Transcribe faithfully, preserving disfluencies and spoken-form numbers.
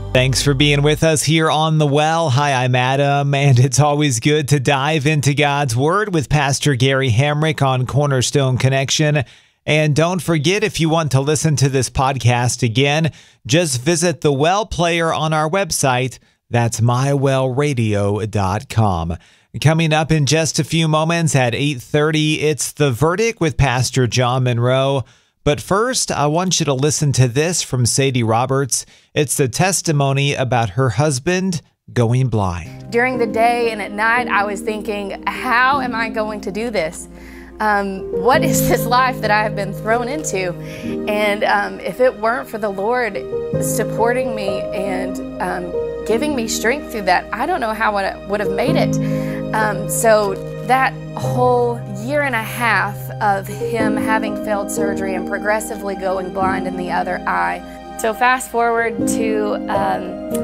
Thanks for being with us here on The Well. Hi, I'm Adam, and it's always good to dive into God's Word with Pastor Gary Hamrick on Cornerstone Connection. And don't forget, if you want to listen to this podcast again, just visit the Well player on our website. That's my well radio dot com. Coming up in just a few moments at eight thirty, it's The Verdict with Pastor John Monroe. But first, I want you to listen to this from Sadie Roberts. It's the testimony about her husband going blind. During the day and at night, I was thinking, how am I going to do this? Um, what is this life that I have been thrown into? And um, if it weren't for the Lord supporting me and um, giving me strength through that, I don't know how I would have made it. Um, so that whole year and a half of him having failed surgery and progressively going blind in the other eye. So fast forward to um,